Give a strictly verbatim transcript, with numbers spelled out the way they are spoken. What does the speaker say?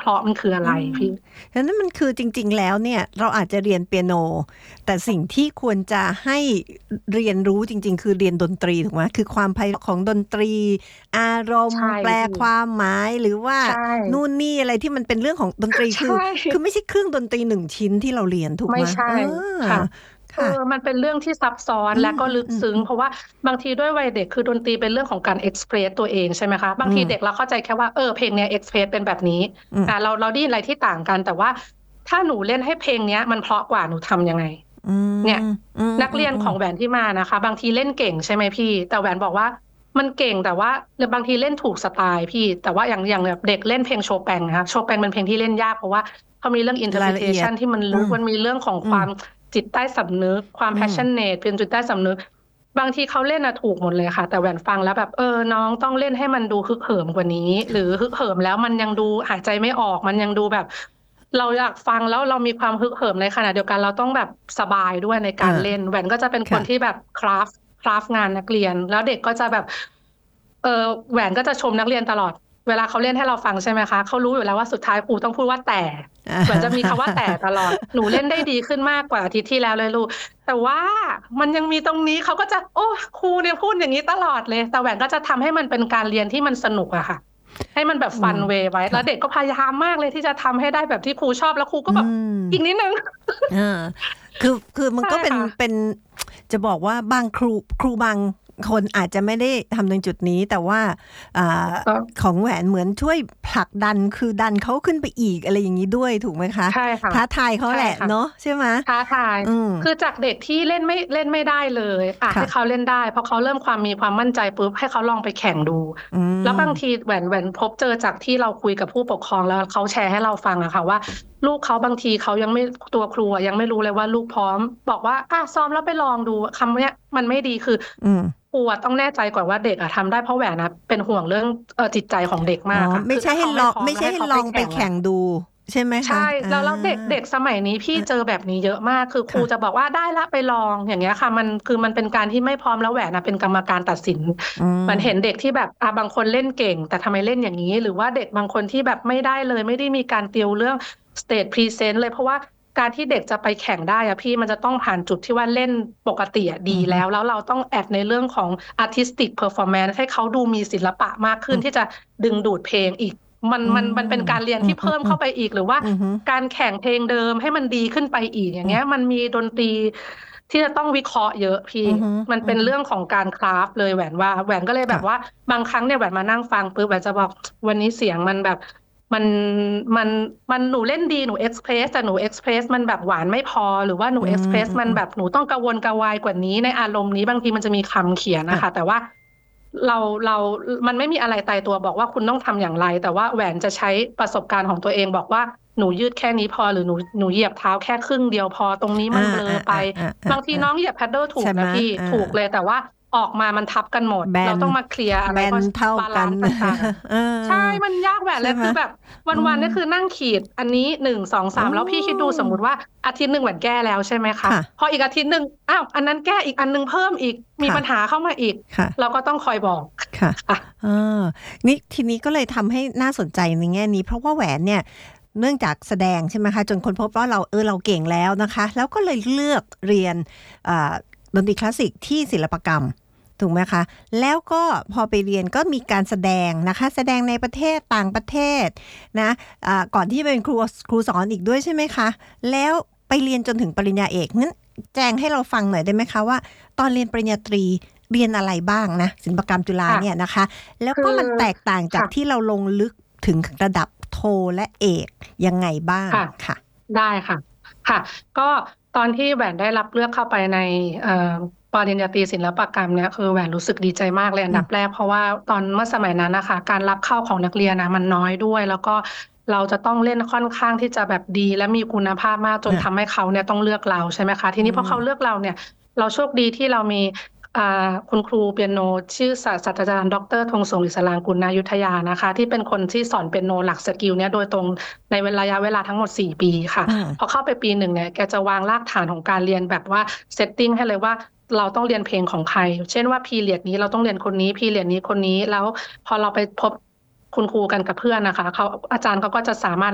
เพราะมันคืออะไรพี่ฉะนั้นมันคือจริงๆแล้วเนี่ยเราอาจจะเรียนเปียโนแต่สิ่งที่ควรจะให้เรียนรู้จริงๆคือเรียนดนตรีถูกไหมคือความไพเราะของดนตรีอารมณ์ใช่แปลพี่ความหมายหรือว่าใช่นู่นนี่อะไรที่มันเป็นเรื่องของดนตรีคือใช่คือไม่ใช่เครื่องดนตรีหนึ่งชิ้นที่เราเรียนถูกไหมไม่ใช่เออค่ะเอค่ะอมันเป็นเรื่องที่ซับซ้อนอืและก็ลึกมอืมซึ้งอืมเพราะว่าบางทีด้วยวัยเด็กคือดนตรีเป็นเรื่องของการเอ็กซ์เพรสตัวเองใช่ไหมคะบางอืมทีเด็กเราเข้าใจแค่ว่าเออเพลงเนี้ยเอ็กซ์เพรสเป็นแบบนี้อืมอ่าเราเราได้ยินอะไรที่ต่างกันแต่ว่าถ้าหนูเล่นให้เพลงเนี้ยมันเพราะกว่าหนูทำยังไงอืเนี่ยมอืมนักเรียนอืมอืมของแหวนที่มานะคะบางทีเล่นเก่งใช่ไหมพี่แต่แหวนบอกว่ามันเก่งแต่ว่าบางทีเล่นถูกสไตล์พี่แต่ว่าอย่างอย่างแบบเด็กเล่นเพลงโชแปงนะคะโชแปงเป็นเพลงที่เล่นยากเพราะว่าเขามีเรื่องรายละเอียด interpretation ที่มันอืลึกมมันมีเรื่องของอืมความจิตใต้สำนึกความอืม passionate เป็นจิตใต้สำนึกบางทีเขาเล่นอะถูกหมดเลยค่ะแต่แหวนฟังแล้วแบบเออน้องต้องเล่นให้มันดูฮึกเหิมกว่านี้หรือฮึกเหิมแล้วมันยังดูหายใจไม่ออกมันยังดูแบบเราอยากฟังแล้วเรามีความฮึกเหิมในขณะเดียวกันเราต้องแบบสบายด้วยในการอ่าเล่นแหวนก็จะเป็นคนค่ะที่แบบคราฟคราฟงานนักเรียนแล้วเด็กก็จะแบบเออแหวนก็จะชมนักเรียนตลอดเวลาเขาเล่นให้เราฟังใช่ไหมคะเขารู้อยู่แล้วว่าสุดท้ายครูต้องพูดว่าแต่อ่แหวนจะมีคำว่าแต่าตลอดหนูเล่นได้ดีขึ้นมากกว่าอาทิตย์ที่แล้วเลยลูกแต่ว่ามันยังมีตรงนี้เขาก็จะโอ้ครูเนี่ยพูดอย่างนี้ตลอดเลยแต่แหวนก็จะทำให้มันเป็นการเรียนที่มันสนุกอะค่ะให้มันแบบอืมฟันเวย์ไว้แล้ค่ะวเด็กก็พยายามมากเลยที่จะทำให้ได้แบบที่ครูชอบแล้วครูก็อืแบบมอีกนิดนึงอ่าคือคือมันใช่ก็เป็นค่ะเป็นจะบอกว่าบางครูครูบางคนอาจจะไม่ได้ทำในจุดนี้แต่ว่าอ่าก็ของแหวนเหมือนช่วยผลักดันคือดันเขาขึ้นไปอีกอะไรอย่างนี้ด้วยถูกไหมคะใช่ค่ะท้าทายเขาใช่แหละค่ะเนาะใช่ไหมท้าทายอืมคือจากเด็กที่เล่นไม่เล่นไม่ได้เลยอ่ะให้เขาค่ะเล่นได้เพราะเขาเริ่มความมีความมั่นใจปุ๊บให้เขาลองไปแข่งดูอืแล้วบางทีมแหวนแหวนพบเจอจากที่เราคุยกับผู้ปกครองแล้วเขาแชร์ให้เราฟังอะค่ะว่าลูกเขาบางทีเขายังไม่ตัวครูอะยังไม่รู้เลยว่าลูกพร้อมบอกว่าอ่ะซ้อมแล้วไปลองดูคำเนี้ยมันไม่ดีคืออืมครูอะต้องแน่ใจก่อนว่าเด็กอะทำได้เพราะแหวนนะเป็นห่วงเรื่องเออจิตใจของเด็กอ๋อมากค่ะไม่คือถ้าเขาใช่ให้ลองไม่พร้อมไม่ใช่ให้แล้วให้เขาลองไปไปแข่งอะแข่งดูใช่ไหมใช่คะอ่าแล้วแล้วเด็กเด็กสมัยนี้พี่อ่ะเจอแบบนี้เยอะมากคือครูจะค่ะบอกว่าได้ละไปลองอย่างเงี้ยค่ะมันคือมันเป็นการที่ไม่พร้อมแล้วแหวนนะเป็นกรรมการตัดสินอืมมันเห็นเด็กที่แบบอ่ะบางคนเล่นเก่งแต่ทำไมเล่นอย่างนี้หรือว่าเด็กบางคนที่แบบไม่ได้เลยไม่ได้มีการติวเรื่อง stage present เลยเพราะว่าการที่เด็กจะไปแข่งได้อะพี่มันจะต้องผ่านจุดที่ว่าเล่นปกติอะดีอืมแล้วแล้วเราต้องแอดในเรื่องของ artistic performance ให้เขาดูมีศิลปะมากขึ้อืมนที่จะดึงดูดเพลงอีก มันอืมันมันเป็นการเรียนมที่เพิ่มอืมเข้าไปอีกหรือว่าอืมอืมการแข่งเพลงเดิมให้มันดีขึ้นไปอีกอย่างอืมเงี้ยมันมีดนตรีที่จะต้องวิเคราะห์เยอะพี่อืมอืมมันอืมเป็นเรื่องของการคราฟเลยแหวนว่าแหวนก็เลยแบบว่าค่ะบางครั้งเนี่ยแหวนมานั่งฟังปุ๊บแหวนจะบอกวันนี้เสียงมันแบบมันมันมันหนูเล่นดีหนูเอ็กซ์เพรสแต่หนูเอ็กซ์เพรสมันแบบหวานไม่พอหรือว่าหนูอืเอ็กซ์เพรสมันมอืมอืมแบบหนูต้องกระวนกระวายกว่านี้ในอารมณ์นี้บางทีมันจะมีคำเขียนอ่ะนะคะแต่ว่า เราเรามันไม่มีอะไรตายตัวบอกว่าคุณต้องทำอย่างไรแต่ว่าแหวนจะใช้ประสบการณ์ของตัวเองบอกว่าหนูยืดแค่นี้พอหรือหนูหนูเหยียบเท้าแค่ครึ่งเดียวพอตรงนี้อ่ามันเบลอไปอ่าอ่าอ่าอ่าบางทีอ่าน้องเหยียบแพดเดิลถูใช่ไหมกนะพี่อ่าถูกเลยแต่ว่าออกมามันทับกันหมดแบนเราต้องมาเคลียร์อะแบไรเพราะนเท่าบากันลานซ์ต่างเออๆใช่มันยากแหวนใช่ไหมเลยคือแบบอืมวันๆนี่คือนั่งขีดอันนี้หนึ่งสองอ๋สามแล้วพี่คิดดูอสมมติว่าอาทิตย์หนึ่งแหวนแก้แล้วใช่ไหมคะค่ะพออีกอาทิตย์หนึ่งอ้าวอันนั้นแก้อีกอันนึงเพิ่มอีกมีค่ะปัญหาเข้ามาอีกค่ะเราก็ต้องคอยบอกค่ะค่ะเออนี่ทีนี้ก็เลยทำให้น่าสนใจในแง่นี้เพราะว่าแหวนเนี่ยเนื่องจากแสดงใช่ไหมคะจนคนพบว่าเราเออเราเก่งแล้วนะคะแล้วก็เลยเลือกเรียนอ่าดนตรีคลาสสิกที่ศิลปกรรมถูกไหมคะแล้วก็พอไปเรียนก็มีการแสดงนะคะแสดงในประเทศต่างประเทศนะอ่าก่อนที่จะเป็นครูครูสอนอีกด้วยใช่ไหมคะแล้วไปเรียนจนถึงปริญญาเอกงั้นแจ้งให้เราฟังหน่อยได้ไหมคะว่าตอนเรียนปริญญาตรีเรียนอะไรบ้างนะศิลปกรรมจุฬาค่ะเนี่ยนะคะแล้วคือก็มันแตกต่างจากค่ะที่เราลงลึกถึงระดับโทและเอกยังไงบ้างค่ะค่ะได้ค่ะค่ะก็ตอนที่แหวนได้รับเลือกเข้าไปในเอ่อปริญญาตรีศิลปกรรมเนี่ยคือแหวนรู้สึกดีใจมากเลยอันอืมดับแรกเพราะว่าตอนเมื่อสมัยนั้นนะคะการรับเข้าของนักเรียนนะมันน้อยด้วยแล้วก็เราจะต้องเล่นค่อนข้างที่จะแบบดีและมีคุณภาพมากจนอ่ะทำให้เขาเนี่ยต้องเลือกเราใช่ไหมคะทีอืนี้พอมเขาเลือกเราเนี่ยเราโชคดีที่เรามี อ่าคุณครูเปียโนชื่อศาสตราจารย์ดรธงสงศ์อิสลางกุลนายุทธยานะคะที่เป็นคนที่สอนเปียโนหลักสกิลเนี้ยโดยตรงในเวลาระยะเวลาทั้งหมดสี่ปีค่ะอืมพอเข้าไปปีหนึ่งเนี่ยแกจะวางรากฐานของการเรียนแบบว่าเซตติ้งให้เลยว่าเราต้องเรียนเพลงของใครเช่นว่าพีเรียดนี้เราต้องเรียนคนนี้พีเรียดนี้คนนี้แล้วพอเราไปพบคุณครูกันกับเพื่อนนะคะเขาอาจารย์เขาก็จะสามารถ